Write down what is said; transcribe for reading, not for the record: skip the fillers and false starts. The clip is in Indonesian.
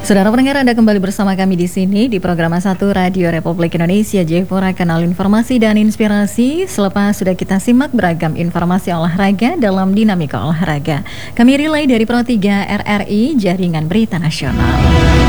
Saudara pendengar, Anda kembali bersama kami di sini di program 1 Radio Republik Indonesia Jayapura, kanal informasi dan inspirasi. Selepas sudah kita simak beragam informasi olahraga dalam Dinamika Olahraga, kami relay dari Pro 3 RRI Jaringan Berita Nasional.